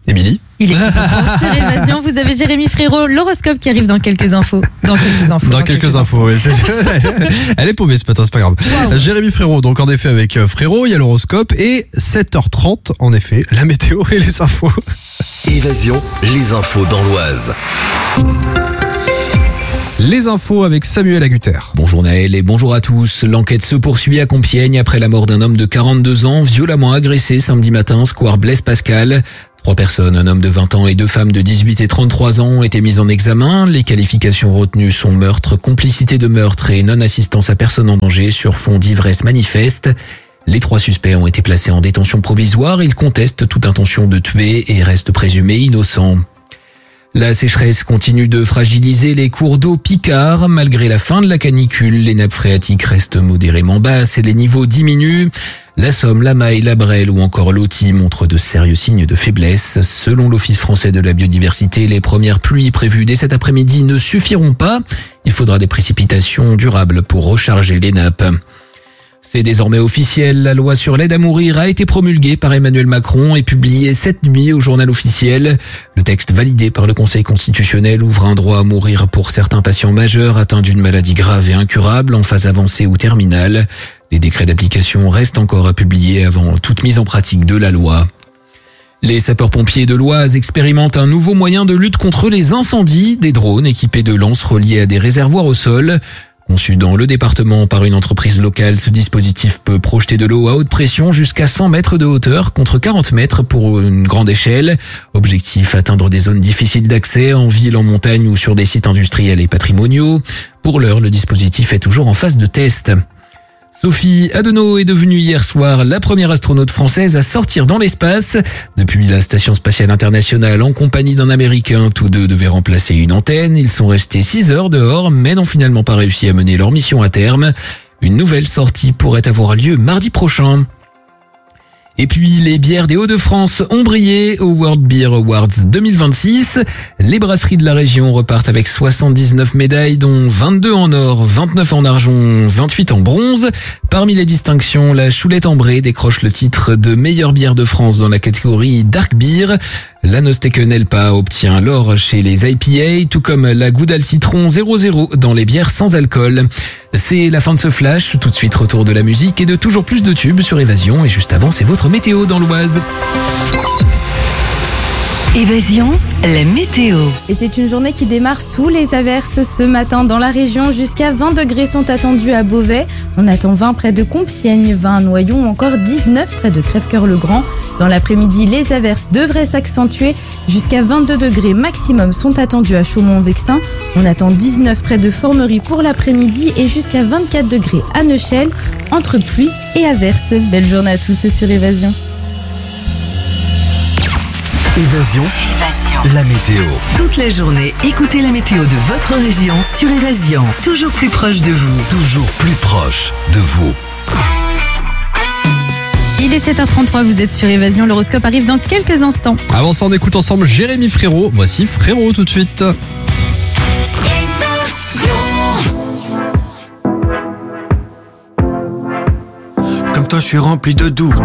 Émilie. Il est 7h30 sur Évasion. Vous avez Jérémy Frérot, l'horoscope qui arrive dans quelques infos. Dans quelques infos, oui. Elle est paumée ce matin, c'est pas grave. Wow. Jérémy Frérot, donc en effet avec Frérot, il y a l'horoscope et 7h30, en effet, la météo et les infos. Évasion, les infos dans l'Oise. Les infos avec Samuel Agutter. Bonjour Naël et bonjour à tous. L'enquête se poursuit à Compiègne après la mort d'un homme de 42 ans violemment agressé samedi matin, square Blaise Pascal. 3 personnes, un homme de 20 ans et 2 femmes de 18 et 33 ans ont été mises en examen. Les qualifications retenues sont meurtre, complicité de meurtre et non-assistance à personne en danger sur fond d'ivresse manifeste. Les 3 suspects ont été placés en détention provisoire. Ils contestent toute intention de tuer et restent présumés innocents. La sécheresse continue de fragiliser les cours d'eau picards. Malgré la fin de la canicule, les nappes phréatiques restent modérément basses et les niveaux diminuent. La Somme, la Maille, la Brelle ou encore l'Authie montrent de sérieux signes de faiblesse. Selon l'Office français de la biodiversité, les premières pluies prévues dès cet après-midi ne suffiront pas. Il faudra des précipitations durables pour recharger les nappes. C'est désormais officiel, la loi sur l'aide à mourir a été promulguée par Emmanuel Macron et publiée cette nuit au journal officiel. Le texte validé par le Conseil constitutionnel ouvre un droit à mourir pour certains patients majeurs atteints d'une maladie grave et incurable en phase avancée ou terminale. Des décrets d'application restent encore à publier avant toute mise en pratique de la loi. Les sapeurs-pompiers de l'Oise expérimentent un nouveau moyen de lutte contre les incendies, des drones équipés de lances reliés à des réservoirs au sol. Conçu dans le département par une entreprise locale, ce dispositif peut projeter de l'eau à haute pression jusqu'à 100 mètres de hauteur contre 40 mètres pour une grande échelle. Objectif, atteindre des zones difficiles d'accès en ville, en montagne ou sur des sites industriels et patrimoniaux. Pour l'heure, le dispositif est toujours en phase de test. Sophie Adenau est devenue hier soir la première astronaute française à sortir dans l'espace. Depuis la Station Spatiale Internationale en compagnie d'un Américain, tous deux devaient remplacer une antenne. Ils sont restés 6 heures dehors mais n'ont finalement pas réussi à mener leur mission à terme. Une nouvelle sortie pourrait avoir lieu mardi prochain. Et puis, les bières des Hauts-de-France ont brillé au World Beer Awards 2026. Les brasseries de la région repartent avec 79 médailles, dont 22 en or, 29 en argent, 28 en bronze. Parmi les distinctions, la Choulette Ambrée décroche le titre de meilleure bière de France dans la catégorie Dark Beer. La Nosteken Elpa obtient l'or chez les IPA, tout comme la Goudal Citron 0,0 dans les bières sans alcool. C'est la fin de ce flash, tout de suite retour de la musique et de toujours plus de tubes sur Évasion. Et juste avant, c'est votre météo dans l'Oise. Évasion, la météo. Et c'est une journée qui démarre sous les averses ce matin dans la région. Jusqu'à 20 degrés sont attendus à Beauvais. On attend 20 près de Compiègne, 20 à Noyon ou encore 19 près de Crèvecœur-le-Grand. Dans l'après-midi, les averses devraient s'accentuer. Jusqu'à 22 degrés maximum sont attendus à Chaumont-Vexin. On attend 19 près de Formerie pour l'après-midi et jusqu'à 24 degrés à Neuchâtel, entre pluie et averses. Belle journée à tous sur Évasion. Évasion, la météo. Toute la journée, écoutez la météo de votre région sur Évasion. Toujours plus proche de vous. Toujours plus proche de vous. Il est 7h33, vous êtes sur Évasion. L'horoscope arrive dans quelques instants. Avant ça, on écoute ensemble Jérémy Frérot. Voici Frérot tout de suite. Comme toi, je suis rempli de doutes.